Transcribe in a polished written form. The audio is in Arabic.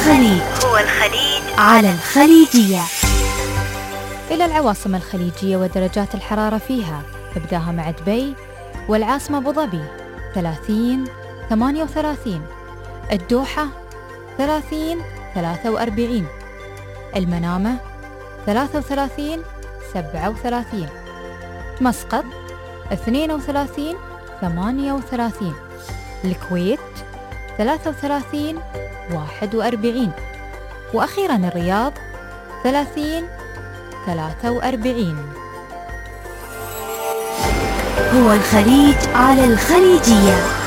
الخليج على الخليجية. إلى العواصم الخليجية ودرجات الحرارة فيها، ابداها مع دبي والعاصمة أبو ظبي 30 38، الدوحة 30 43، المنامة 33 37، مسقط 32 38، الكويت 33 41، وأخيراً الرياض 30 43. هو الخليج على الخليجية.